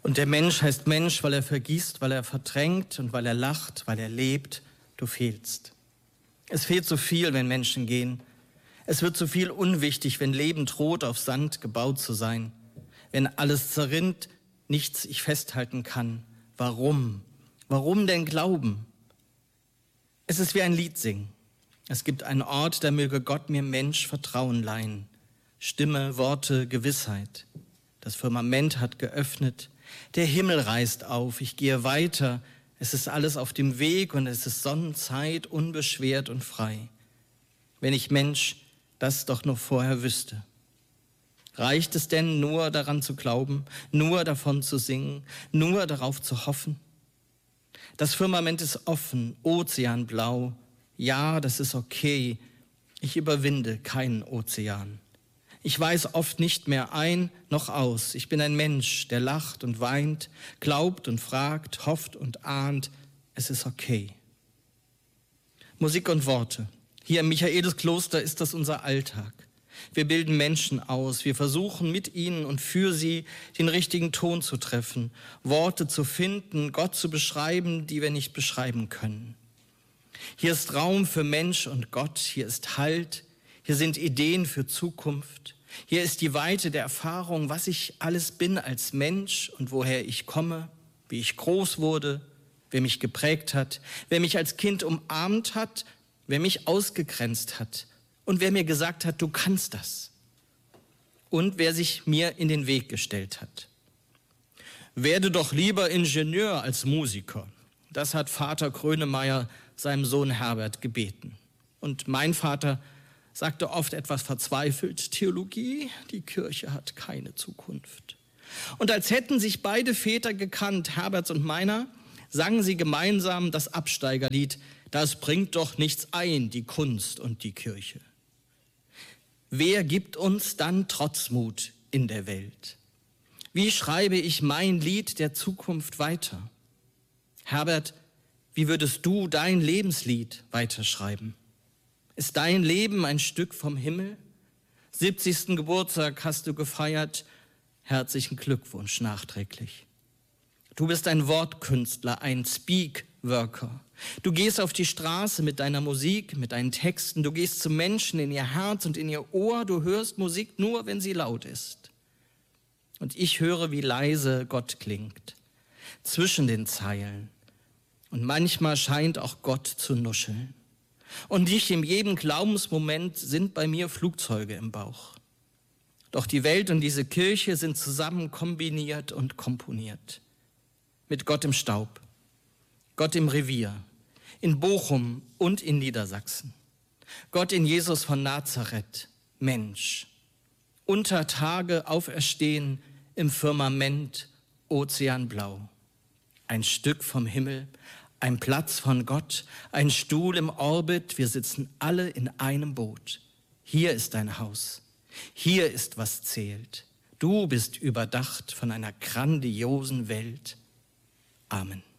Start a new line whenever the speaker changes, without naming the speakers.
Und der Mensch heißt Mensch, weil er vergisst, weil er verdrängt und weil er lacht, weil er lebt. Du fehlst. Es fehlt so viel, wenn Menschen gehen. Es wird so viel unwichtig, wenn Leben droht, auf Sand gebaut zu sein. Wenn alles zerrinnt, nichts ich festhalten kann. Warum? Warum denn glauben? Es ist wie ein Lied singen. Es gibt einen Ort, da möge Gott mir Mensch Vertrauen leihen. Stimme, Worte, Gewissheit. Das Firmament hat geöffnet. Der Himmel reißt auf. Ich gehe weiter. Es ist alles auf dem Weg und es ist Sonnenzeit, unbeschwert und frei. Wenn ich Mensch das doch noch vorher wüsste. Reicht es denn nur daran zu glauben, nur davon zu singen, nur darauf zu hoffen? Das Firmament ist offen, ozeanblau. Ja, das ist okay. Ich überwinde keinen Ozean. Ich weiß oft nicht mehr ein noch aus. Ich bin ein Mensch, der lacht und weint, glaubt und fragt, hofft und ahnt. Es ist okay. Musik und Worte. Hier im Michaeliskloster ist das unser Alltag. Wir bilden Menschen aus. Wir versuchen mit ihnen und für sie den richtigen Ton zu treffen, Worte zu finden, Gott zu beschreiben, die wir nicht beschreiben können. Hier ist Raum für Mensch und Gott. Hier ist Halt. Hier sind Ideen für Zukunft. Hier ist die Weite der Erfahrung, was ich alles bin als Mensch und woher ich komme, wie ich groß wurde, wer mich geprägt hat, wer mich als Kind umarmt hat, wer mich ausgegrenzt hat und wer mir gesagt hat, du kannst das. Und wer sich mir in den Weg gestellt hat. Werde doch lieber Ingenieur als Musiker. Das hat Vater Grönemeyer seinem Sohn Herbert gebeten. Und mein Vater sagte oft etwas verzweifelt, Theologie, die Kirche hat keine Zukunft. Und als hätten sich beide Väter gekannt, Herberts und meiner, sangen sie gemeinsam das Absteigerlied, das bringt doch nichts ein, die Kunst und die Kirche. Wer gibt uns dann Trotzmut in der Welt? Wie schreibe ich mein Lied der Zukunft weiter? Herbert, wie würdest du dein Lebenslied weiterschreiben? Ist dein Leben ein Stück vom Himmel? 70. Geburtstag hast du gefeiert. Herzlichen Glückwunsch nachträglich. Du bist ein Wortkünstler, ein Speak-Worker. Du gehst auf die Straße mit deiner Musik, mit deinen Texten. Du gehst zu Menschen in ihr Herz und in ihr Ohr. Du hörst Musik nur, wenn sie laut ist. Und ich höre, wie leise Gott klingt. Zwischen den Zeilen. Und manchmal scheint auch Gott zu nuscheln. Und nicht in jedem Glaubensmoment sind bei mir Flugzeuge im Bauch. Doch die Welt und diese Kirche sind zusammen kombiniert und komponiert. Mit Gott im Staub, Gott im Revier, in Bochum und in Niedersachsen. Gott in Jesus von Nazareth, Mensch. Unter Tage auferstehen im Firmament, Ozeanblau. Ein Stück vom Himmel, ein Platz von Gott, ein Stuhl im Orbit, wir sitzen alle in einem Boot. Hier ist dein Haus, hier ist was zählt. Du bist überdacht von einer grandiosen Welt. Amen.